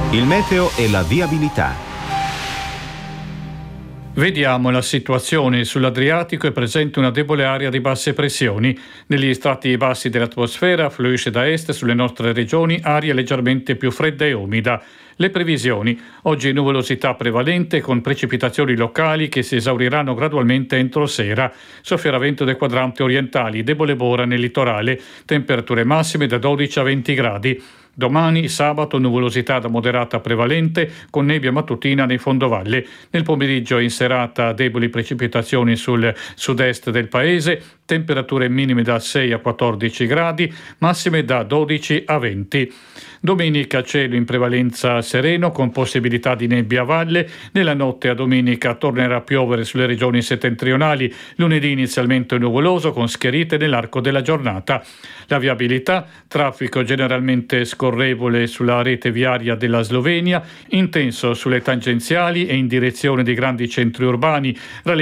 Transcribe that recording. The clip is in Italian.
Il meteo e la viabilità. Vediamo la situazione. Sull'Adriatico è presente una debole area di basse pressioni. Negli strati bassi dell'atmosfera fluisce da est sulle nostre regioni aria leggermente più fredda e umida. Le previsioni: oggi nuvolosità prevalente con precipitazioni locali che si esauriranno gradualmente entro sera. Soffierà vento dei quadranti orientali, debole bora nel litorale, temperature massime da 12 a 20 gradi. Domani, sabato, nuvolosità da moderata prevalente con nebbia mattutina nei fondovalle. Nel pomeriggio e in serata deboli precipitazioni sul sud-est del paese, temperature minime da 6 a 14 gradi, massime da 12 a 20. Domenica cielo in prevalenza sereno con possibilità di nebbia a valle. Nella notte a domenica tornerà a piovere sulle regioni settentrionali. Lunedì inizialmente nuvoloso con schiarite nell'arco della giornata. La viabilità: traffico generalmente scorrevole sulla rete viaria della Slovenia, intenso sulle tangenziali e in direzione dei grandi centri urbani.